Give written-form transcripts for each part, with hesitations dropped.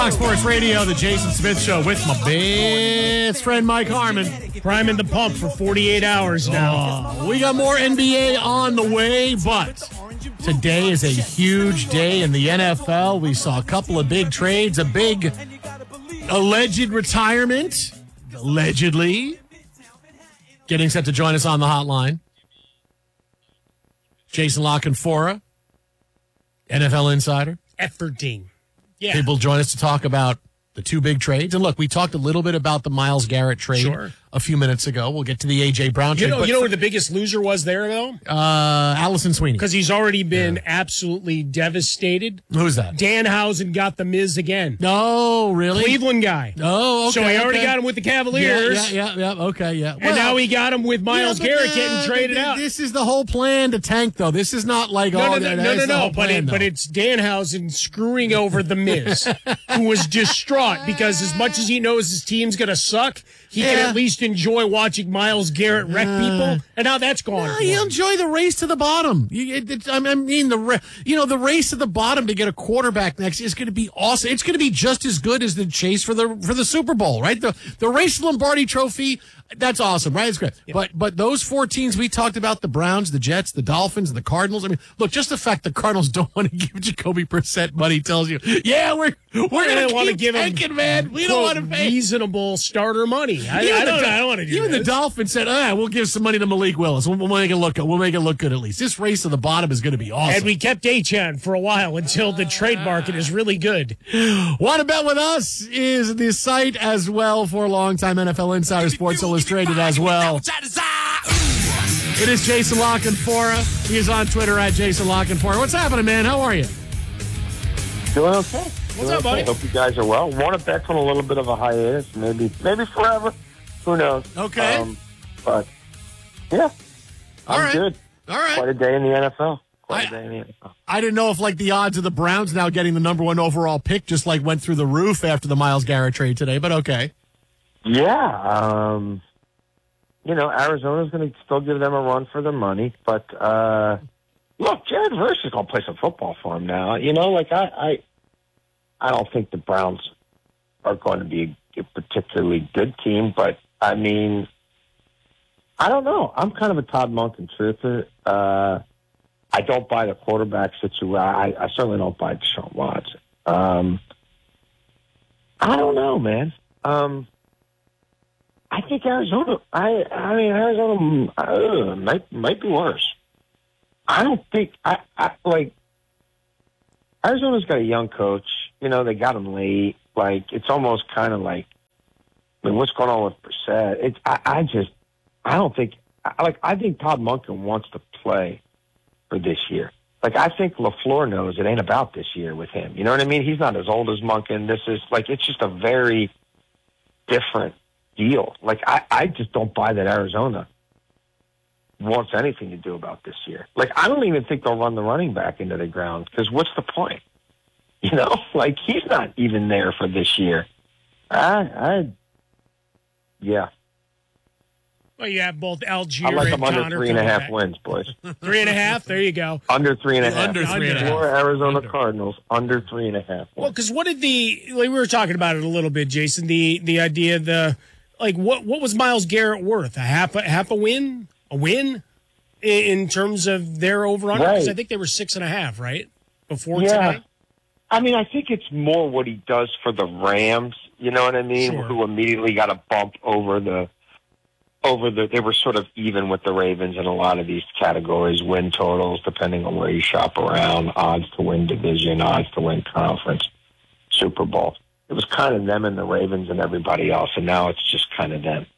Fox Sports Radio, the Jason Smith Show with my best friend Mike Harmon. Priming the pump for 48 hours now. We got more NBA on the way, but today is a huge day in the NFL. We saw a couple of big trades, a big alleged retirement, allegedly. Getting set to join us on the hotline. Jason Lockenfora, NFL insider. Efforting. Yeah. People join us to talk about the two big trades. And look, we talked a little bit about the Myles Garrett trade a few minutes ago. We'll get to the A.J. Brown trade. You know where the biggest loser was there, though? Allison Sweeney. Because he's already been absolutely devastated. Who's that? Danhausen got the Miz again. No, really? Cleveland guy. Oh, okay. So he already got him with the Cavaliers. Yeah. Okay, yeah. And now he got him with Myles Garrett getting traded out. This is the whole plan to tank, though. This is not like, No. But it's Danhausen screwing over the Miz, who was distraught because as much as he knows his team's going to suck, he can at least enjoy watching Myles Garrett wreck people, and now that's gone. No, you enjoy the race to the bottom. The race to the bottom to get a quarterback next is going to be awesome. It's going to be just as good as the chase for the Super Bowl, right? The race to Lombardi Trophy. That's awesome, right? It's great. Yeah. But those four teams we talked about, the Browns, the Jets, the Dolphins, the Cardinals. I mean, look, just the fact the Cardinals don't want to give Jacoby Brissett money tells you, we're going to want to give him, man. We don't want to pay reasonable starter money. I don't want to do Even this. the Dolphins said, we'll give some money to Malik Willis. We'll make it look good. We'll make it look good at least. This race to the bottom is going to be awesome. And we kept Achane for a while until the trade market is really good. Want to bet with us is the site as well for longtime NFL insider, Sports Illustrated as well. It is Jason Lockenfora. He is on Twitter at Jason Lockenfora. What's happening, man? How are you? Doing okay. What's up, buddy? Hope you guys are well. Want to bet on a little bit of a hiatus, maybe forever. Who knows? Okay. But yeah, I'm good. All right. Quite a day in the NFL. I didn't know if the odds of the Browns now getting the number one overall pick just went through the roof after the Myles Garrett trade today, but okay. Yeah. Arizona's going to still give them a run for their money, but look, Jared Verse is going to play some football for him now. I don't think the Browns are going to be a particularly good team, but I mean, I don't know. I'm kind of a Todd Monken truther. I don't buy the quarterback situation. I certainly don't buy Deshaun Watson. I don't know, man. I think Arizona. Arizona might be worse. I don't think Arizona's got a young coach. They got him late. It's almost kind of what's going on with Brissett? I think Todd Monken wants to play for this year. I think LaFleur knows it ain't about this year with him. You know what I mean? He's not as old as Monken. This is it's just a very different deal. I just don't buy that Arizona wants anything to do about this year. I don't even think they'll run the running back into the ground because what's the point? He's not even there for this year. Yeah. Well, you have both Algier I like and them Connor. under 3.5 wins, boys. 3.5? There you go. Under 3.5. Under 3.5. For Arizona Cardinals, under 3.5. Well, because what did we were talking about it a little bit, Jason, the idea, what was Myles Garrett worth? A half a win? A win? In terms of their over-under? Because I think they were 6.5, right? Before tonight? I mean, I think it's more what he does for the Rams, you know what I mean? Sure. Who immediately got a bump over the they were sort of even with the Ravens in a lot of these categories, win totals, depending on where you shop around, odds to win division, odds to win conference, Super Bowl. It was kind of them and the Ravens and everybody else, and now it's just kind of them.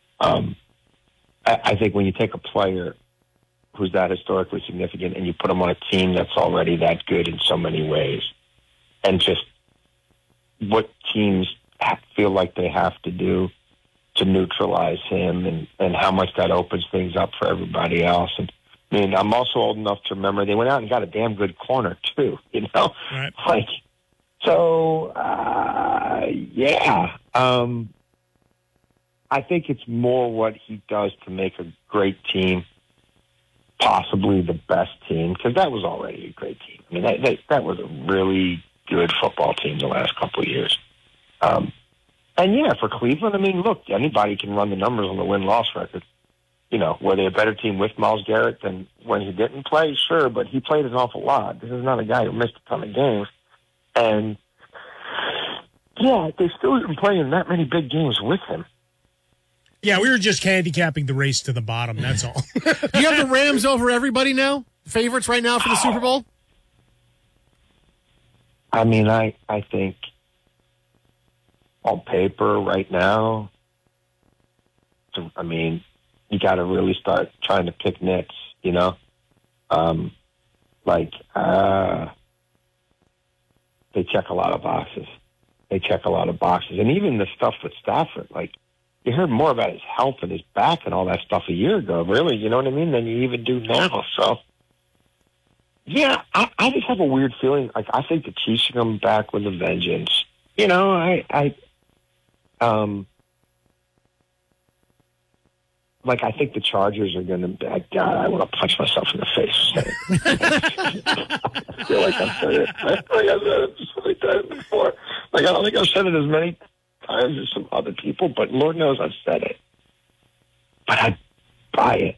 I think when you take a player who's that historically significant and you put him on a team that's already that good in so many ways, and just what teams feel like they have to do to neutralize him and how much that opens things up for everybody else. And I mean, I'm also old enough to remember they went out and got a damn good corner too, Right. Yeah. I think it's more what he does to make a great team, possibly the best team, because that was already a great team. I mean, that was a really good football team the last couple of years. And yeah, for Cleveland, I mean, look, anybody can run the numbers on the win-loss record. You know, were they a better team with Myles Garrett than when he didn't play? Sure, but he played an awful lot. This is not a guy who missed a ton of games. And, yeah, they still didn't play in that many big games with him. Yeah, we were just handicapping the race to the bottom, that's all. Do you have the Rams over everybody now? Favorites right now for the Super Bowl? I mean, I think on paper right now, I mean, you got to really start trying to pick nits, you know? They check a lot of boxes. And even the stuff with Stafford, like, you heard more about his health and his back and all that stuff a year ago, really, you know what I mean, than you even do now. So, yeah, I just have a weird feeling. Like, I think the Chiefs are coming back with a vengeance. You know, I think the Chargers are going to be, God, I want to punch myself in the face. I feel like I've said it. I feel like I've said it so many times before. Like, I don't think I've said it as many times as some other people, but Lord knows I've said it. But I buy it.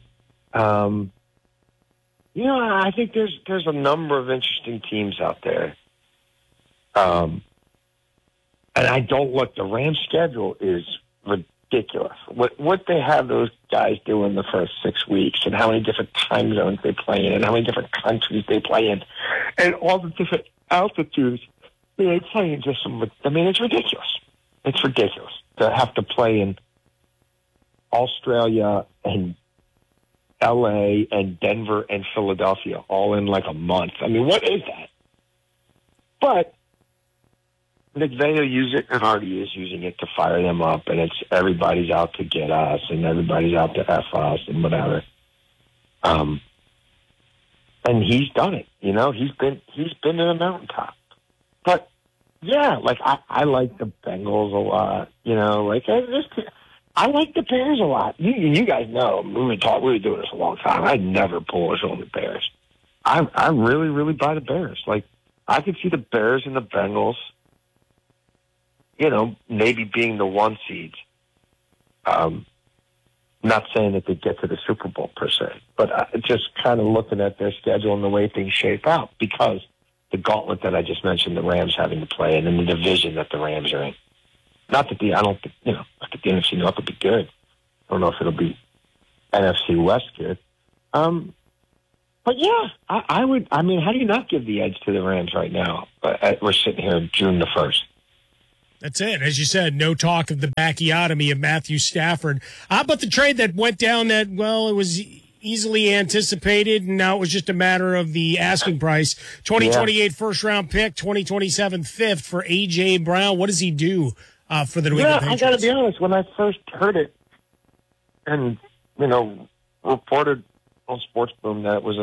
You know, I think there's a number of interesting teams out there. And I don't look, the Rams schedule is ridiculous. What they have those guys do in the first 6 weeks, and how many different time zones they play in, and how many different countries they play in, and all the different altitudes they play in. It's ridiculous. It's ridiculous to have to play in Australia and LA and Denver and Philadelphia all in like a month. I mean, what is that? But McVay will use it, and already is using it to fire them up, and it's everybody's out to get us, and everybody's out to F us, and whatever. And he's done it. You know, he's been to the mountaintop. But yeah, like I like the Bengals a lot. You know, like I like the Bears a lot. You guys know we were doing this a long time. I'd never bullish on the Bears. I really, really buy the Bears. Like, I could see the Bears and the Bengals, you know, maybe being the 1 seeds. Not saying that they get to the Super Bowl per se, but just kind of looking at their schedule and the way things shape out, because the gauntlet that I just mentioned, the Rams having to play, and then the division that the Rams are in. Not that I think the NFC North will be good. I don't know if it'll be NFC West good. But yeah, I would. I mean, how do you not give the edge to the Rams right now? We're sitting here June the 1st. That's it. As you said, no talk of the backiotomy of Matthew Stafford. How about the trade that went down that, well, it was easily anticipated, and now it was just a matter of the asking price? 2028 first-round pick, 2027 fifth for A.J. Brown. What does he do for the New England Patriots? I got to be honest. When I first heard it and, you know, reported on Sports Boom that it was a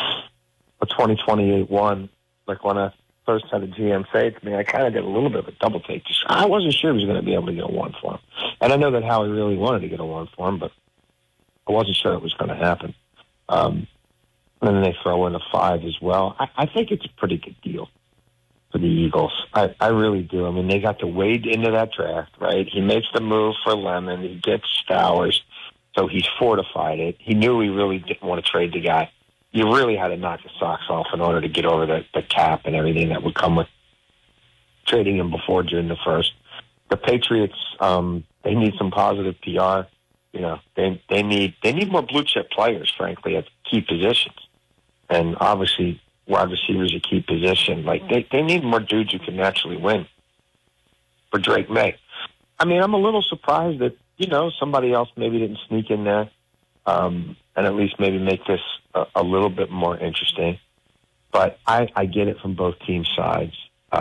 2028 one, like when I first had a GM say it to me, I kind of did a little bit of a double take. I wasn't sure he was going to be able to get a 1 for him. And I know that Howie really wanted to get a 1 for him, but I wasn't sure it was going to happen. And then they throw in a 5 as well. I think it's a pretty good deal for the Eagles. I really do. I mean, they got to wade into that draft, right? He makes the move for Lemon. He gets Stowers, so he's fortified it. He knew he really didn't want to trade the guy. You really had to knock the socks off in order to get over the cap and everything that would come with trading him before June the 1st. The Patriots, they need some positive PR. You know, they need more blue chip players, frankly, at key positions. And obviously, wide receivers a key position. Like, they need more dudes who can actually win for Drake May. I mean, I'm a little surprised that, you know, somebody else maybe didn't sneak in there and at least maybe make this a little bit more interesting. But I get it from both team sides.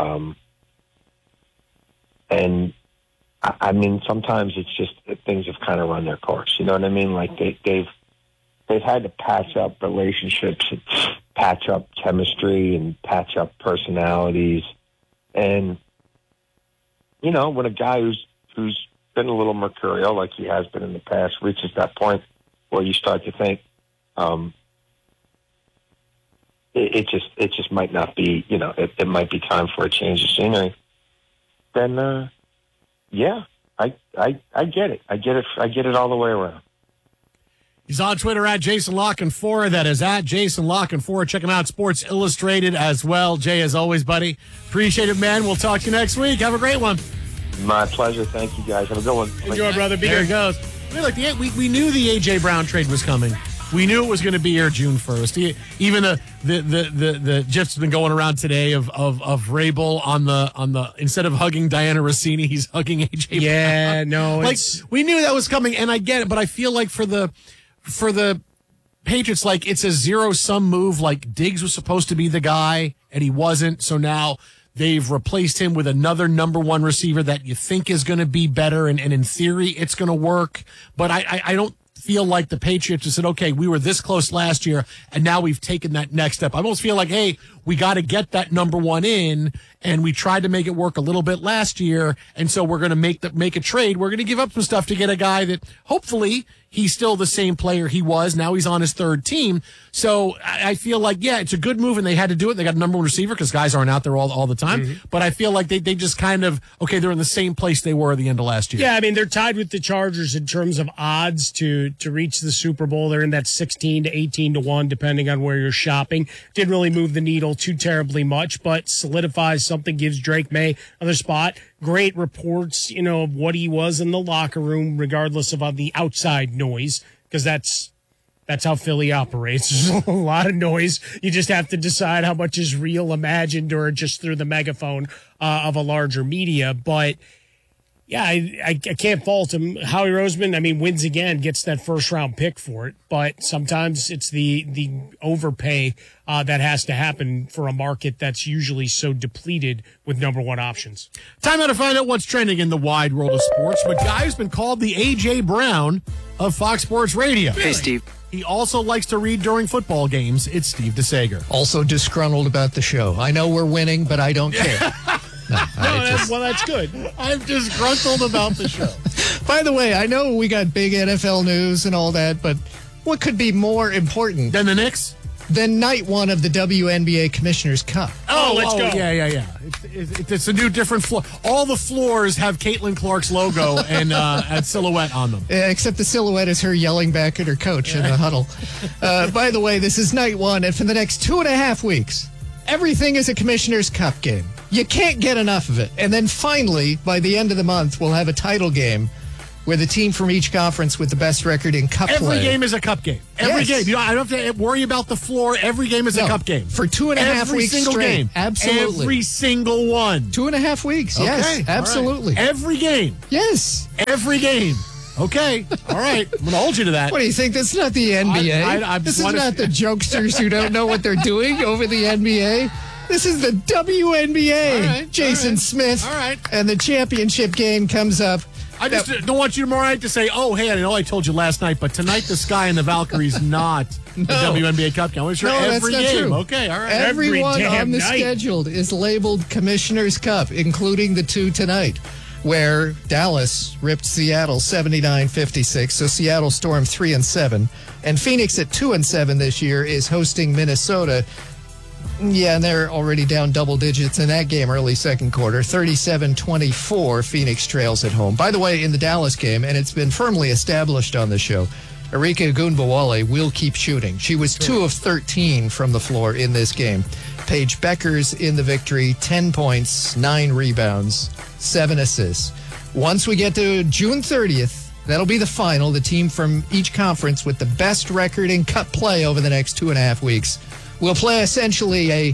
And I mean, sometimes it's just that things have kind of run their course. You know what I mean? Like they've had to patch up relationships, and patch up chemistry, and patch up personalities. And you know, when a guy who's been a little mercurial, like he has been in the past, reaches that point where you start to think, it just might not be, it might be time for a change of scenery, then yeah, I get it. I get it all the way around. He's on Twitter at Jason Lockenfora. That is at Jason Lockenfora. Check him out, Sports Illustrated as well. Jay, as always, buddy, appreciate it, man. We'll talk to you next week. Have a great one. My pleasure. Thank you, guys. Have a good one. Enjoy, brother. Be there good. it goes. We knew the A.J. Brown trade was coming. We knew it was going to be here June 1st. Even the gifs have been going around today of Vrabel on the instead of hugging Diana Rossini, he's hugging A.J. Yeah, Brown. no, we knew that was coming, and I get it, but I feel like for the Patriots, like it's a zero-sum move. Like Diggs was supposed to be the guy, and he wasn't. So now they've replaced him with another number one receiver that you think is going to be better, and in theory, it's going to work. But I don't feel like the Patriots just said, okay, we were this close last year, and now we've taken that next step. I almost feel like, hey, we got to get that number one in, and we tried to make it work a little bit last year, and so we're going to make a trade. We're going to give up some stuff to get a guy that hopefully he's still the same player he was. Now he's on his third team. So I feel like, yeah, it's a good move, and they had to do it. They got a number one receiver because guys aren't out there all the time. Mm-hmm. But I feel like they just kind of, okay, they're in the same place they were at the end of last year. Yeah, I mean, they're tied with the Chargers in terms of odds to reach the Super Bowl. They're in that 16 to 18 to 1, depending on where you're shopping. Didn't really move the needle too terribly much, but solidifies something, gives Drake May another spot. Great reports, of what he was in the locker room, regardless of the outside noise, because that's how Philly operates. There's a lot of noise. You just have to decide how much is real, imagined, or just through the megaphone of a larger media. But yeah, I can't fault him. Howie Roseman, wins again, gets that first-round pick for it. But sometimes it's the overpay that has to happen for a market that's usually so depleted with number one options. Time now to find out what's trending in the wide world of sports. But guy who's been called the A.J. Brown of Fox Sports Radio. Hey, Steve. He also likes to read during football games. It's Steve DeSager. Also disgruntled about the show. I know we're winning, but I don't care. Well, that's good. I'm disgruntled about the show. By the way, I know we got big NFL news and all that, but what could be more important than the Knicks? Than night one of the WNBA Commissioner's Cup. Let's go. Yeah. It's a new, different floor. All the floors have Caitlin Clark's logo and silhouette on them. Except the silhouette is her yelling back at her coach in the huddle. By the way, this is night one, and for the next 2.5 weeks, everything is a Commissioner's Cup game. You can't get enough of it. And then finally, by the end of the month, we'll have a title game where the team from each conference with the best record in cup play. Every game is a cup game. Every game. I don't have to worry about the floor. Every game is a cup game. For 2.5 weeks single straight. Game. Absolutely. Every single one. 2.5 weeks. Yes, absolutely. Right. Every game. Yes. Every game. Okay. All right. I'm going to hold you to that. What do you think? This is not the NBA. This is not the jokesters who don't know what they're doing over the NBA. This is the WNBA. Right, Jason Smith. All right. And the championship game comes up. I just don't want you tomorrow night to say, oh, hey, I know I told you last night, but tonight the Sky and the Valkyries not the WNBA Cup game. Sure, every that's not game. True. Okay, all right. Everyone on the night. schedule is labeled Commissioner's Cup, including the two tonight, where Dallas ripped Seattle 79-56. So Seattle stormed 3-7. And Phoenix at 2-7 this year is hosting Minnesota. Yeah, and they're already down double digits in that game early second quarter. 37-24, Phoenix trails at home. By the way, in the Dallas game, and it's been firmly established on the show, Arike Ogunbowale will keep shooting. She was 2 of 13 from the floor in this game. Paige Beckers in the victory, 10 points, 9 rebounds, 7 assists. Once we get to June 30th, that'll be the final. The team from each conference with the best record in cup play over the next 2.5 weeks will play essentially a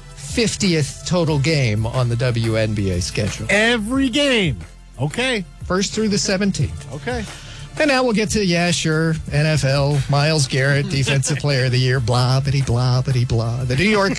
50th total game on the WNBA schedule. Every game. Okay. First through the 17th. Okay. And now we'll get to, NFL, Myles Garrett, Defensive Player of the Year, blah, bitty, blah, bitty, blah. The New York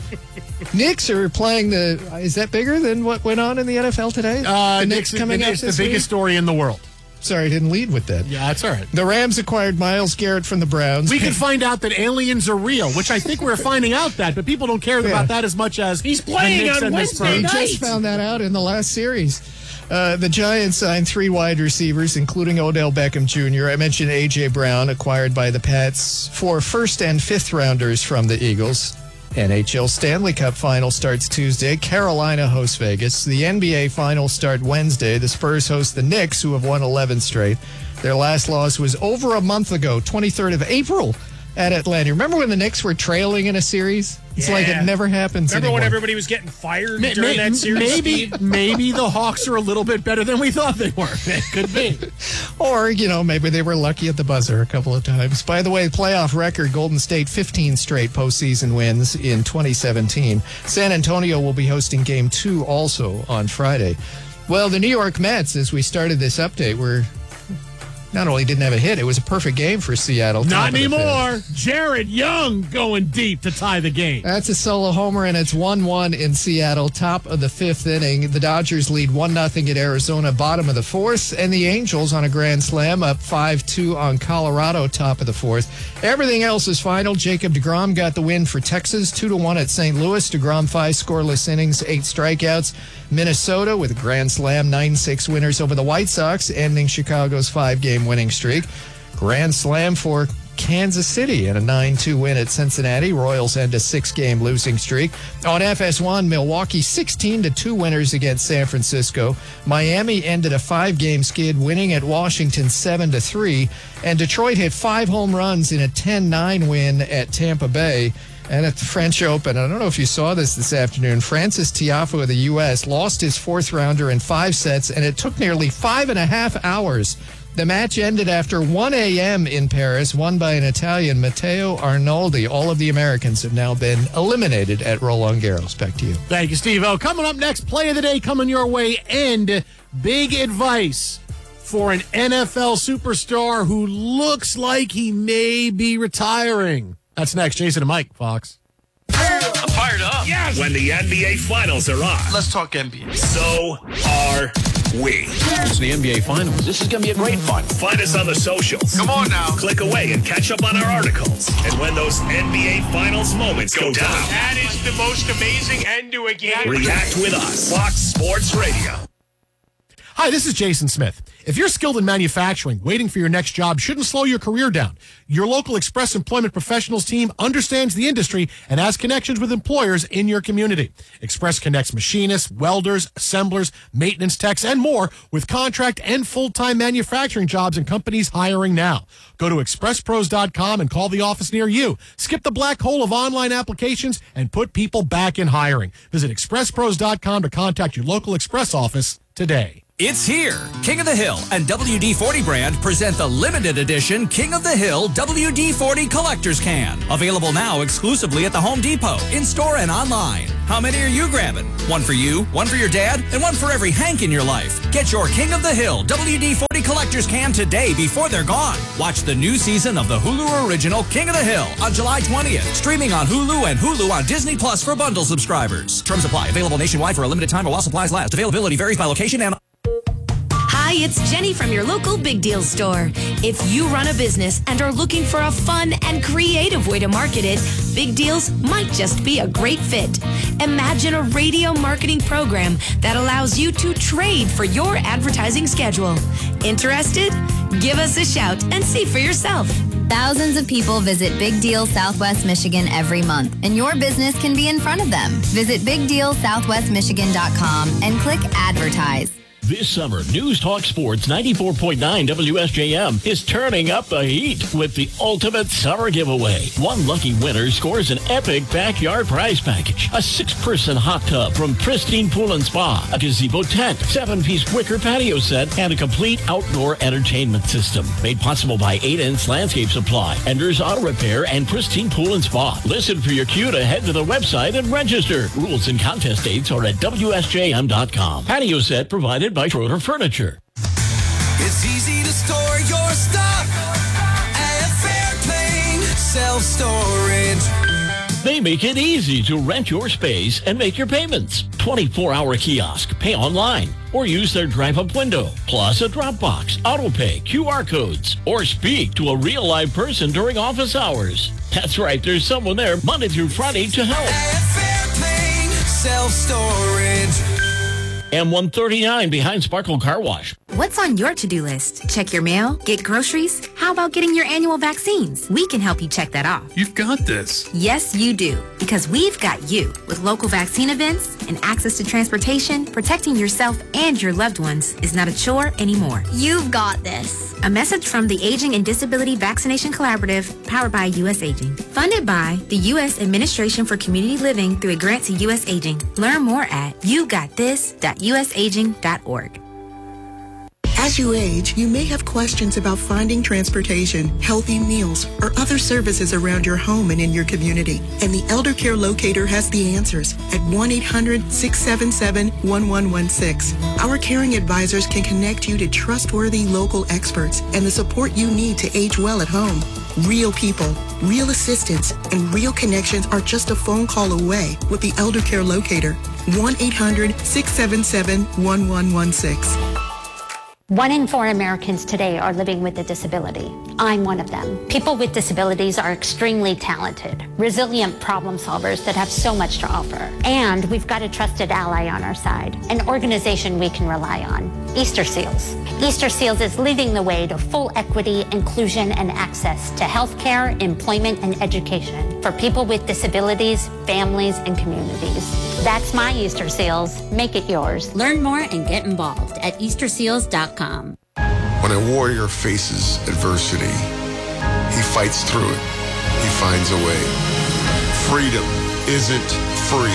Knicks are playing is that bigger than what went on in the NFL today? The Knicks coming up It's this the biggest week? story in the world. Sorry, I didn't lead with that. Yeah, that's all right. The Rams acquired Myles Garrett from the Browns. We can find out that aliens are real, which I think we're finding out that, but people don't care about that as much as he's playing the Knicks on and the Wednesday Spurs. We night. just found that out in the last series. The Giants signed 3 wide receivers, including Odell Beckham Jr. I mentioned A.J. Brown, acquired by the Pats, 4 first and fifth rounders from the Eagles. NHL Stanley Cup Final starts Tuesday. Carolina hosts Vegas. The NBA Finals start Wednesday. The Spurs host the Knicks, who have won 11 straight. Their last loss was over a month ago, 23rd of April at Atlanta. Remember when the Knicks were trailing in a series? It's like it never happens Remember anymore. when everybody was getting fired during that series? Maybe the Hawks are a little bit better than we thought they were. It could be. Or, maybe they were lucky at the buzzer a couple of times. By the way, playoff record, Golden State 15 straight postseason wins in 2017. San Antonio will be hosting Game 2 also on Friday. Well, the New York Mets, as we started this update, were not only didn't have a hit, it was a perfect game for Seattle. Not anymore. Jared Young going deep to tie the game. That's a solo homer, and it's 1-1 in Seattle, top of the fifth inning. The Dodgers lead 1-0 at Arizona, bottom of the fourth, and the Angels on a grand slam up 5-2 on Colorado, top of the fourth. Everything else is final. Jacob deGrom got the win for Texas, 2-1 at St. Louis. deGrom 5 scoreless innings, 8 strikeouts. Minnesota with a grand slam, 9-6 winners over the White Sox, ending Chicago's 5-game winning streak. Grand slam for Kansas City and a 9-2 win at Cincinnati. Royals end a 6-game losing streak. On FS1, Milwaukee 16-2 winners against San Francisco. Miami ended a 5-game skid, winning at Washington 7-3. And Detroit hit 5 home runs in a 10-9 win at Tampa Bay. And at the French Open, I don't know if you saw this afternoon, Francis Tiafoe of the U.S. lost his 4th rounder in 5 sets, and it took nearly 5.5 hours. The match ended after 1 a.m. in Paris, won by an Italian, Matteo Arnoldi. All of the Americans have now been eliminated at Roland Garros. Back to you. Thank you, Steve-O. Coming up next, play of the day coming your way, and big advice for an NFL superstar who looks like he may be retiring. That's next. Jason and Mike, Fox. I'm fired up. Yes. When the NBA Finals are on, Let's talk NBA. so are we. It's the NBA Finals. This is going to be a great fun. Find us on the socials. Come on now. Click away and catch up on our articles. And when those NBA Finals moments go down, That is the most amazing end to a game. react with us. Fox Sports Radio. Hi, this is Jason Smith. If you're skilled in manufacturing, waiting for your next job shouldn't slow your career down. Your local Express Employment Professionals team understands the industry and has connections with employers in your community. Express connects machinists, welders, assemblers, maintenance techs, and more with contract and full-time manufacturing jobs and companies hiring now. Go to expresspros.com and call the office near you. Skip the black hole of online applications and put people back in hiring. Visit expresspros.com to contact your local Express office today. It's here. King of the Hill and WD-40 brand present the limited edition King of the Hill WD-40 Collector's Can. Available now exclusively at the Home Depot, in-store and online. How many are you grabbing? One for you, one for your dad, and one for every Hank in your life. Get your King of the Hill WD-40 Collector's Can today before they're gone. Watch the new season of the Hulu original King of the Hill on July 20th. Streaming on Hulu and Hulu on Disney Plus for bundle subscribers. Terms apply. Available nationwide for a limited time while supplies last. Availability varies by location and... Hi, it's Jenny from your local Big Deal store. If you run a business and are looking for a fun and creative way to market it, Big Deals might just be a great fit. Imagine a radio marketing program that allows you to trade for your advertising schedule. Interested? Give us a shout and see for yourself. Thousands of people visit Big Deal Southwest Michigan every month, and your business can be in front of them. Visit BigDealSouthwestMichigan.com and click Advertise. This summer, News Talk Sports 94.9 WSJM is turning up the heat with the ultimate summer giveaway. One lucky winner scores an epic backyard prize package, a 6-person hot tub from Pristine Pool and Spa, a gazebo tent, 7-piece wicker patio set, and a complete outdoor entertainment system. Made possible by 8-inch Landscape Supply, Enders Auto Repair, and Pristine Pool and Spa. Listen for your cue to head to the website and register. Rules and contest dates are at WSJM.com. Patio set provided by Schroeder Furniture. It's easy to store your stuff at Fairplane Self-Storage. They make it easy to rent your space and make your payments. 24-hour kiosk, pay online, or use their drive-up window, plus a Dropbox, AutoPay, QR codes, or speak to a real live person during office hours. That's right, there's someone there Monday through Friday to help. At Fairplane Self-Storage. M139 behind Sparkle Car Wash. What's on your to-do list? Check your mail? Get groceries? How about getting your annual vaccines? We can help you check that off. You've got this. Yes, you do. Because we've got you. With local vaccine events and access to transportation, protecting yourself and your loved ones is not a chore anymore. You've got this. A message from the Aging and Disability Vaccination Collaborative, powered by U.S. Aging. Funded by the U.S. Administration for Community Living through a grant to U.S. Aging. Learn more at yougotthis.usaging.org. As you age, you may have questions about finding transportation, healthy meals, or other services around your home and in your community. And the Elder Care Locator has the answers at 1-800-677-1116. Our caring advisors can connect you to trustworthy local experts and the support you need to age well at home. Real people, real assistance, and real connections are just a phone call away with the Elder Care Locator. 1-800-677-1116. 1 in 4 Americans today are living with a disability. I'm one of them. People with disabilities are extremely talented, resilient problem solvers that have so much to offer. And we've got a trusted ally on our side, an organization we can rely on, Easter Seals. Easter Seals is leading the way to full equity, inclusion, and access to healthcare, employment, and education for people with disabilities, families, and communities. That's my Easter Seals. Make it yours. Learn more and get involved at EasterSeals.com. When a warrior faces adversity, he fights through it. He finds a way. Freedom isn't free.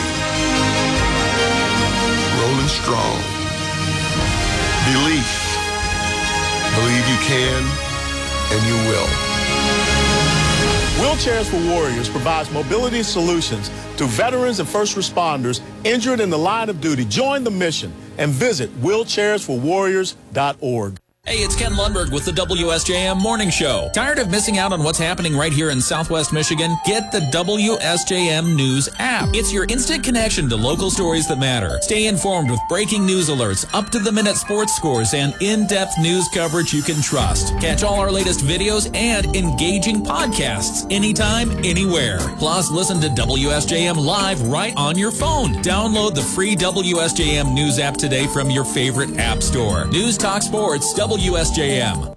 Rolling strong. Belief. Believe you can, and you will. Wheelchairs for Warriors provides mobility solutions to veterans and first responders injured in the line of duty. Join the mission and visit wheelchairsforwarriors.org. Hey, it's Ken Lundberg with the WSJM Morning Show. Tired of missing out on what's happening right here in Southwest Michigan? Get the WSJM News app. It's your instant connection to local stories that matter. Stay informed with breaking news alerts, up-to-the-minute sports scores, and in-depth news coverage you can trust. Catch all our latest videos and engaging podcasts anytime, anywhere. Plus, listen to WSJM Live right on your phone. Download the free WSJM News app today from your favorite app store. News Talk Sports, WSJM.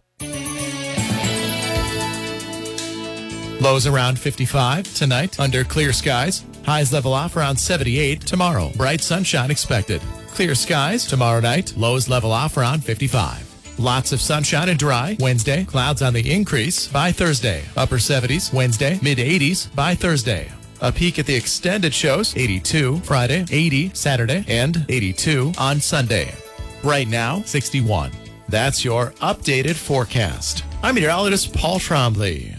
Lows around 55 tonight under clear skies. Highs level off around 78 tomorrow. Bright sunshine expected. Clear skies tomorrow night. Lows level off around 55. Lots of sunshine and dry Wednesday. Clouds on the increase by Thursday. Upper 70s Wednesday. Mid 80s by Thursday. A peek at the extended shows. 82 Friday, 80 Saturday, and 82 on Sunday. Right now, 61. That's your updated forecast. I'm meteorologist Paul Trombley.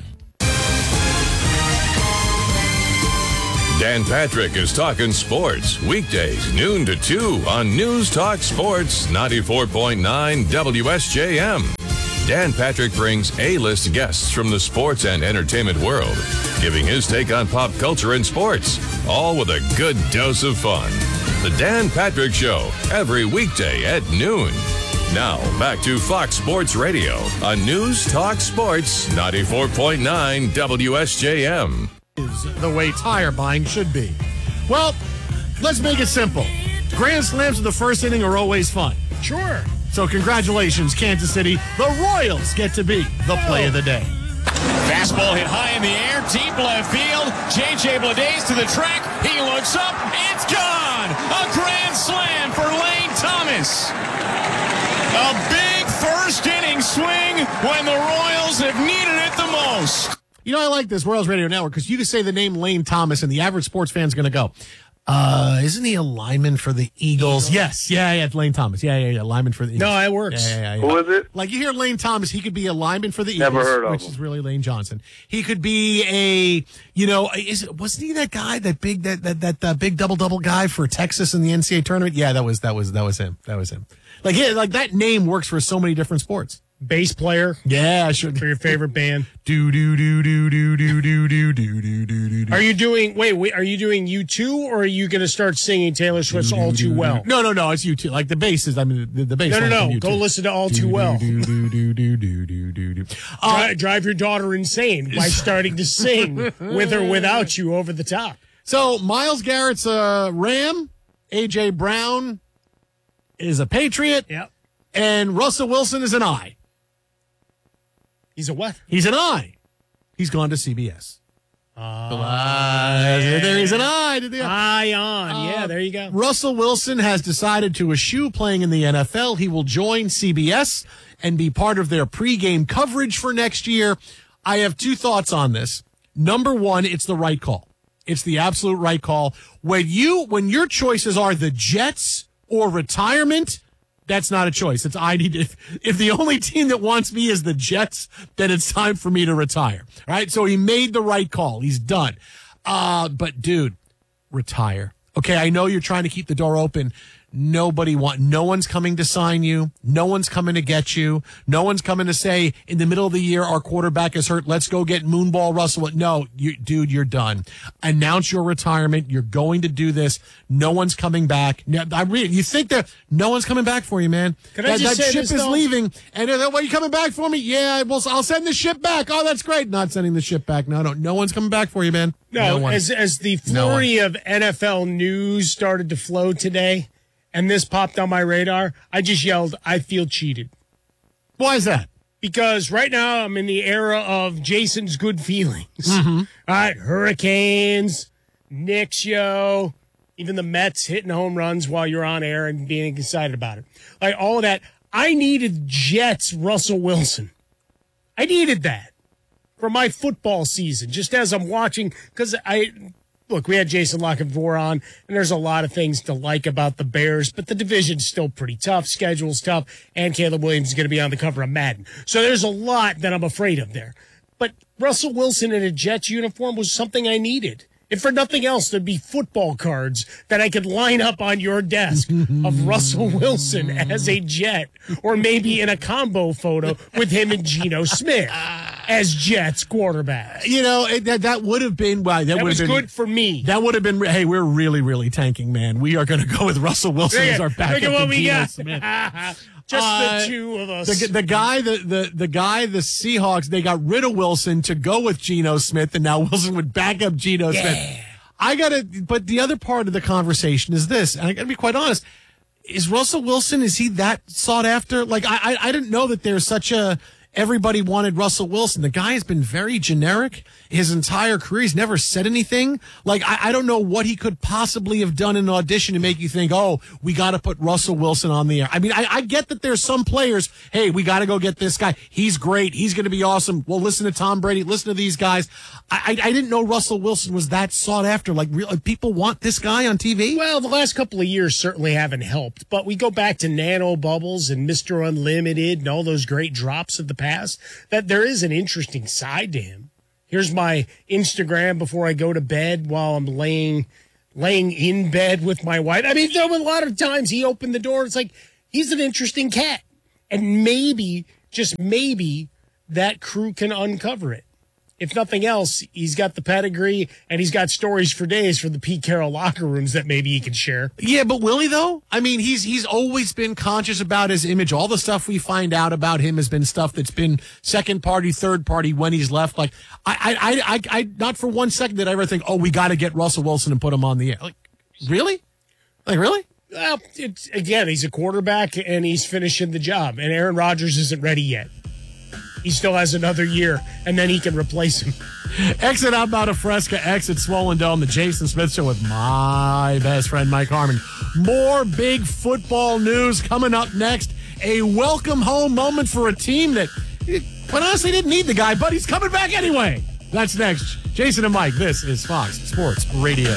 Dan Patrick is talking sports weekdays noon to 2 on News Talk Sports 94.9 WSJM. Dan Patrick brings A-list guests from the sports and entertainment world, giving his take on pop culture and sports, all with a good dose of fun. The Dan Patrick Show, every weekday at noon. Now, back to Fox Sports Radio on News Talk Sports 94.9 WSJM. Is the way tire buying should be. Well, let's make it simple. Grand slams in the first inning are always fun. Sure. So congratulations, Kansas City. The Royals get to be the play of the day. Fastball hit high in the air, deep left field. J.J. Bleday to the track. He looks up. It's gone. A grand slam for Lane Thomas. A big first inning swing when the Royals have needed it the most. You know, I like this Royals Radio Network because you can say the name Lane Thomas and the average sports fan's going to go, isn't he a lineman for the Eagles? Yes. Yeah, it's Lane Thomas. Yeah. Lineman for the Eagles. No, it works. Yeah. Who is it? Like you hear Lane Thomas, he could be a lineman for the Never Eagles, heard of which him. is really Lane Johnson. He could be wasn't he that guy, that big big double guy for Texas in the NCAA tournament? Yeah, that was him. That was him. Like that name works for so many different sports. Bass player. Yeah, sure. For your favorite band. Do. Are you doing U2 or are you going to start singing Taylor Swift's All Too Well? No, it's U2. Like the bass is, the bass. No. Go listen to All Too Well. Drive your daughter insane by starting to sing with or without you over the top. So Myles Garrett's Ram, A.J. Brown is a Patriot. Yep. And Russell Wilson is an I. He's a what? He's an I. He's gone to CBS. There is an I. Eye on. Yeah, there you go. Russell Wilson has decided to eschew playing in the NFL. He will join CBS and be part of their pregame coverage for next year. I have two thoughts on this. Number one, it's the right call. It's the absolute right call. When your choices are the Jets or retirement, that's not a choice. It's if the only team that wants me is the Jets, then it's time for me to retire. All right. So he made the right call. He's done. But dude, retire. Okay. I know you're trying to keep the door open. No one's coming to sign you. No one's coming to get you. No one's coming to say in the middle of the year, our quarterback is hurt. Let's go get Moonball Russell. No, dude, you're done. Announce your retirement. You're going to do this. No one's coming back. You think that no one's coming back for you, man. That ship is leaving. And are you coming back for me? Yeah, well, I'll send the ship back. Oh, that's great. Not sending the ship back. No one's coming back for you, man. No as the flurry of NFL news started to flow today, and this popped on my radar, I just yelled, I feel cheated. Why is that? Because right now I'm in the era of Jason's good feelings. Mm-hmm. All right, Hurricanes, Knicks show, even the Mets hitting home runs while you're on air and being excited about it. Like all of that. I needed Jets Russell Wilson. I needed that for my football season, just as I'm watching, because Look, we had Jason Lockenvor on, and there's a lot of things to like about the Bears, but the division's still pretty tough, schedule's tough, and Caleb Williams is going to be on the cover of Madden. So there's a lot that I'm afraid of there. But Russell Wilson in a Jets uniform was something I needed. If for nothing else, there'd be football cards that I could line up on your desk of Russell Wilson as a Jet, or maybe in a combo photo with him and Geno Smith as Jets quarterback. You know, that would have been that was good for me. That would have been. Hey, we're really, really tanking, man. We are going to go with Russell Wilson as our backup. Look at what we Geno got. Smith. Just the two of us. The guy, the Seahawks, they got rid of Wilson to go with Geno Smith, and now Wilson would back up Geno Smith. But the other part of the conversation is this, and I gotta be quite honest, is Russell Wilson, is he that sought after? Like, I didn't know that there's such everybody wanted Russell Wilson. The guy has been very generic his entire career. He's never said anything. Like, I don't know what he could possibly have done in an audition to make you think, oh, we got to put Russell Wilson on the air. I mean, I get that there's some players, hey, we got to go get this guy. He's great. He's going to be awesome. Well, listen to Tom Brady. Listen to these guys. I didn't know Russell Wilson was that sought after. Like, people want this guy on TV? Well, the last couple of years certainly haven't helped. But we go back to Nano Bubbles and Mr. Unlimited and all those great drops of the past, that there is an interesting side to him. Here's my Instagram before I go to bed while I'm laying in bed with my wife. I mean, there were a lot of times he opened the door. It's like, he's an interesting cat. And maybe, just maybe, that crew can uncover it. If nothing else, he's got the pedigree and he's got stories for days for the Pete Carroll locker rooms that maybe he can share. Yeah, but will he, though? I mean, he's always been conscious about his image. All the stuff we find out about him has been stuff that's been second party, third party when he's left. Like, I not for 1 second did I ever think, oh, we got to get Russell Wilson and put him on the air. Like, really? Like, really? Well, again, he's a quarterback and he's finishing the job, and Aaron Rodgers isn't ready yet. He still has another year, and then he can replace him. Exit Outbound of Fresca, exit Swollen Dome, the Jason Smith Show with my best friend, Mike Harmon. More big football news coming up next. A welcome home moment for a team that, quite honestly, didn't need the guy, but he's coming back anyway. That's next. Jason and Mike, this is Fox Sports Radio.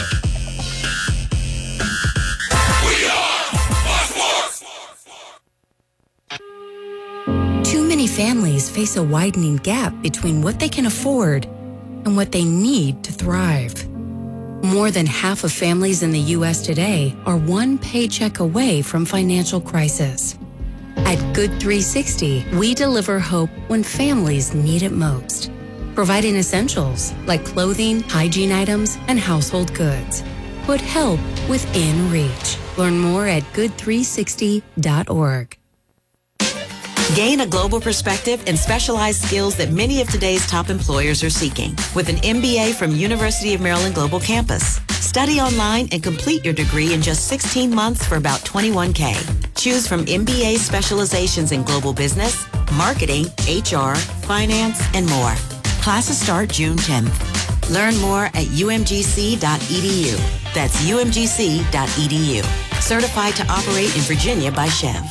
Too many families face a widening gap between what they can afford and what they need to thrive. More than half of families in the U.S. today are one paycheck away from financial crisis. At Good 360, we deliver hope when families need it most, providing essentials like clothing, hygiene items, and household goods. Put help within reach. Learn more at good360.org. Gain a global perspective and specialized skills that many of today's top employers are seeking with an MBA from University of Maryland Global Campus. Study online and complete your degree in just 16 months for about $21K. Choose from MBA specializations in global business, marketing, HR, finance, and more. Classes start June 10th. Learn more at umgc.edu. That's umgc.edu. Certified to operate in Virginia by Chev.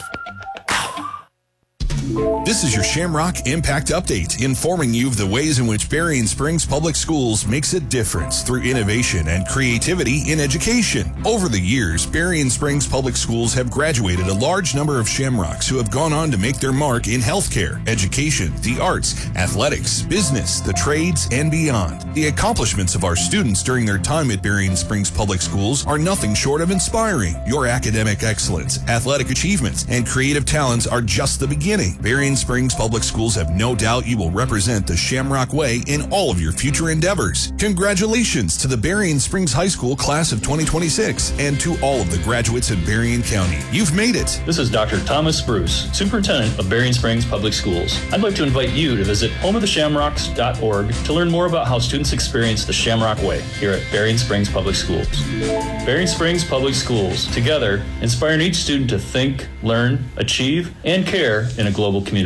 This is your Shamrock Impact Update, informing you of the ways in which Berrien Springs Public Schools makes a difference through innovation and creativity in education. Over the years, Berrien Springs Public Schools have graduated a large number of Shamrocks who have gone on to make their mark in healthcare, education, the arts, athletics, business, the trades, and beyond. The accomplishments of our students during their time at Berrien Springs Public Schools are nothing short of inspiring. Your academic excellence, athletic achievements, and creative talents are just the beginning. Berrien Springs Public Schools have no doubt you will represent the Shamrock Way in all of your future endeavors. Congratulations to the Berrien Springs High School class of 2026 and to all of the graduates in Berrien County. You've made it. This is Dr. Thomas Bruce, Superintendent of Berrien Springs Public Schools. I'd like to invite you to visit homeoftheshamrocks.org to learn more about how students experience the Shamrock Way here at Berrien Springs Public Schools. Berrien Springs Public Schools, together, inspiring each student to think, learn, achieve, and care in a global community.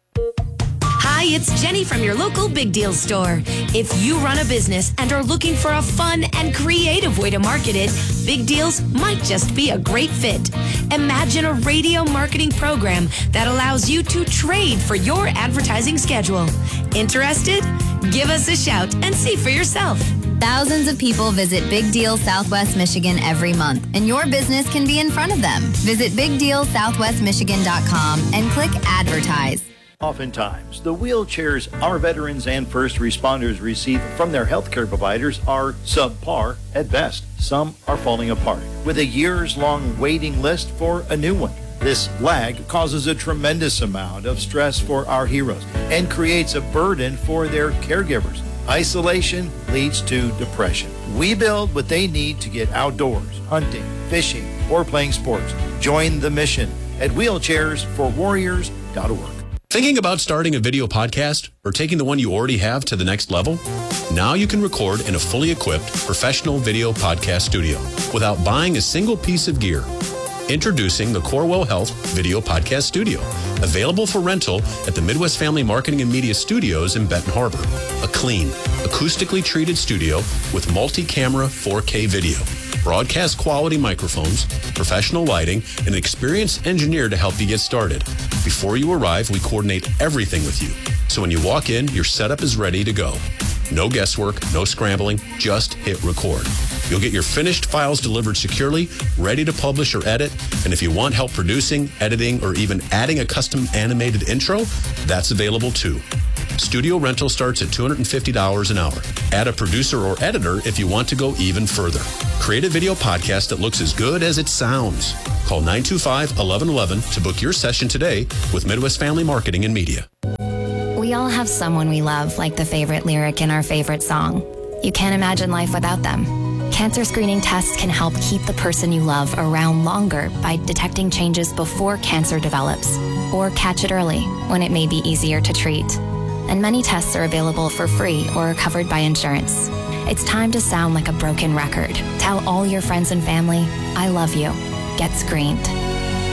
Hi, it's Jenny from your local Big Deal store. If you run a business and are looking for a fun and creative way to market it, Big Deals might just be a great fit. Imagine a radio marketing program that allows you to trade for your advertising schedule. Interested? Give us a shout and see for yourself. Thousands of people visit Big Deal Southwest Michigan every month, and your business can be in front of them. Visit BigDealSouthwestMichigan.com and click Advertise. Oftentimes, the wheelchairs our veterans and first responders receive from their healthcare providers are subpar at best. Some are falling apart, with a years-long waiting list for a new one. This lag causes a tremendous amount of stress for our heroes and creates a burden for their caregivers. Isolation leads to depression. We build what they need to get outdoors, hunting, fishing, or playing sports. Join the mission at wheelchairsforwarriors.org. Thinking about starting a video podcast or taking the one you already have to the next level? Now you can record in a fully equipped professional video podcast studio without buying a single piece of gear. Introducing the Corewell Health Video Podcast Studio, available for rental at the Midwest Family Marketing and Media Studios in Benton Harbor. A clean, acoustically treated studio with multi-camera 4K video, broadcast quality microphones, professional lighting, and an experienced engineer to help you get started. Before you arrive, we coordinate everything with you. So when you walk in, your setup is ready to go. No guesswork, no scrambling, just hit record. You'll get your finished files delivered securely, ready to publish or edit. And if you want help producing, editing, or even adding a custom animated intro, that's available too. Studio rental starts at $250 an hour. Add a producer or editor if you want to go even further. Create a video podcast that looks as good as it sounds. Call 925-1111 to book your session today with Midwest Family Marketing and Media. We all have someone we love, like the favorite lyric in our favorite song. You can't imagine life without them. Cancer screening tests can help keep the person you love around longer by detecting changes before cancer develops, or catch it early when it may be easier to treat. And many tests are available for free or are covered by insurance. It's time to sound like a broken record. Tell all your friends and family, I love you. Get screened.